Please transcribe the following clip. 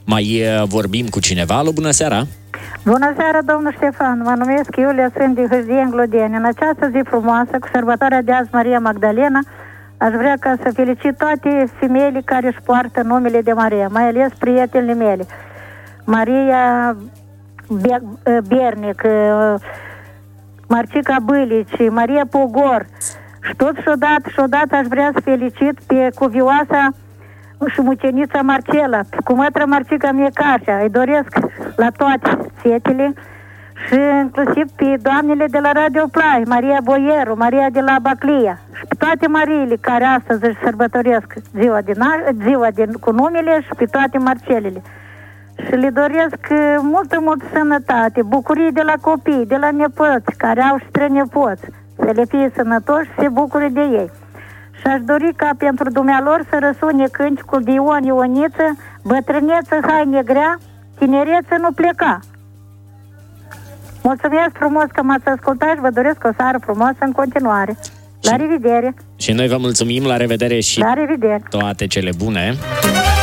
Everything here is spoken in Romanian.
Mai vorbim cu cineva. Alo, bună seara! Bună seara, domnul Ștefan! Mă numesc Iulia, sunt din Hâșdie, în Glodeni. În această zi frumoasă, cu sărbătoarea de azi, Maria Magdalena, aș vrea ca să felicit toate femeile care își poartă numele de Maria, mai ales prietenele mele. Maria Bernic, Marcica Bâlici, Maria Pogor. Și tot și odată aș vrea să felicit pe cuvioasa și mucenița Marcela, cu mătră Marcica Miecașa. Îi doresc la toate fetele și inclusiv pe doamnele de la Radio Play, Maria Boieru, Maria de la Baclia și pe toate Mariile care astăzi își sărbătoresc ziua cu numele și pe toate Marcelele. Și le doresc multă sănătate, bucurii de la copii, de la nepoți, care au și strănepoți, să le fie sănătoși și se bucure de ei. Și aș dori ca pentru dumnealor să răsune cântecul de Ion Ioniță, bătrâneță, haine grea, tinereță nu pleca. Mulțumesc frumos că m-ați ascultat și vă doresc o seară frumoasă în continuare. La revedere! Și noi vă mulțumim, la revedere și la revedere. Toate cele bune!